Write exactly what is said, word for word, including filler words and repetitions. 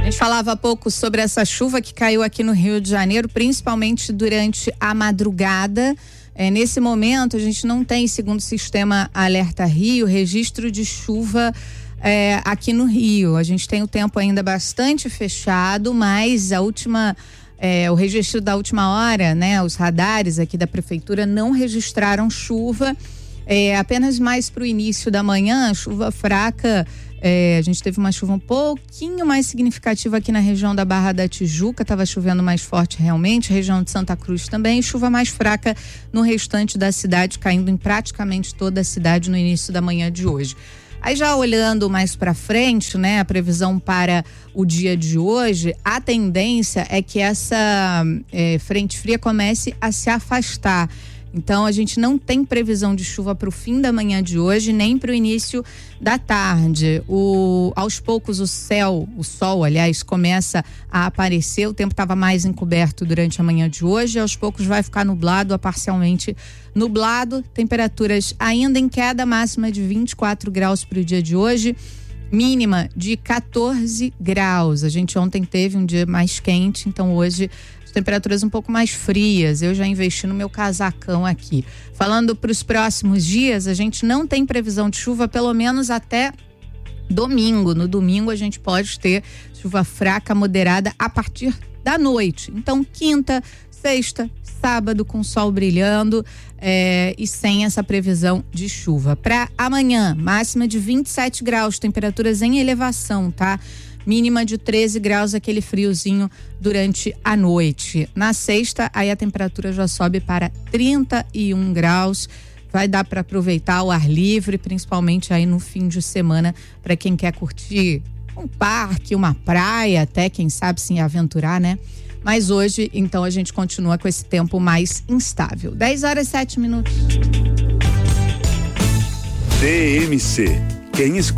gente falava há pouco sobre essa chuva que caiu aqui no Rio de Janeiro, principalmente durante a madrugada. É, nesse momento, a gente não tem, segundo o sistema Alerta Rio, registro de chuva é, aqui no Rio. A gente tem o tempo ainda bastante fechado, mas a última, é, o registro da última hora, né, os radares aqui da prefeitura não registraram chuva. É, apenas mais para o início da manhã, chuva fraca. É, a gente teve uma chuva um pouquinho mais significativa aqui na região da Barra da Tijuca, estava chovendo mais forte realmente, região de Santa Cruz também, e chuva mais fraca no restante da cidade, caindo em praticamente toda a cidade no início da manhã de hoje. Aí já olhando mais para frente, né, a previsão para o dia de hoje, a tendência é que essa é, frente fria comece a se afastar. Então a gente não tem previsão de chuva para o fim da manhã de hoje, nem para o início da tarde. O, aos poucos o céu, o sol, aliás, começa a aparecer. O tempo estava mais encoberto durante a manhã de hoje. Aos poucos vai ficar nublado, a parcialmente nublado. Temperaturas ainda em queda, máxima de vinte e quatro graus para o dia de hoje. Mínima de quatorze graus. A gente ontem teve um dia mais quente, então hoje temperaturas um pouco mais frias. Eu já investi no meu casacão aqui. Falando para os próximos dias, a gente não tem previsão de chuva, pelo menos até domingo. No domingo a gente pode ter chuva fraca, moderada a partir da noite. Então, quinta, sexta, sábado com sol brilhando é, e sem essa previsão de chuva. Para amanhã, máxima de vinte e sete graus, temperaturas em elevação, tá? Mínima de treze graus, aquele friozinho durante a noite. Na sexta, aí a temperatura já sobe para trinta e um graus. Vai dar para aproveitar o ar livre, principalmente aí no fim de semana, para quem quer curtir um parque, uma praia, até quem sabe se aventurar, né? Mas hoje, então, a gente continua com esse tempo mais instável. dez horas e sete minutos. D M C. Quem escolhe